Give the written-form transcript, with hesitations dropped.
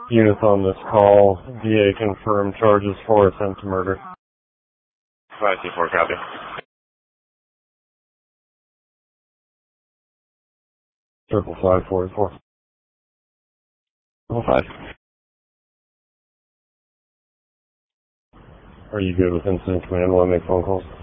Units on this call, DA confirmed charges for attempt to murder. 5-4, copy. Triple 544. 5. Are you good with incident command while I make phone calls?